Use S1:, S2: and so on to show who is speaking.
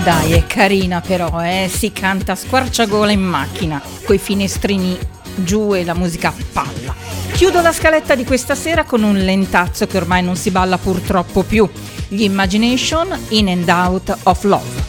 S1: Dai, è carina però, si canta a squarciagola in macchina, coi finestrini giù e la musica a palla. Chiudo la scaletta di questa sera con un lentazzo che ormai non si balla purtroppo più, gli Imagination, In and Out of Love.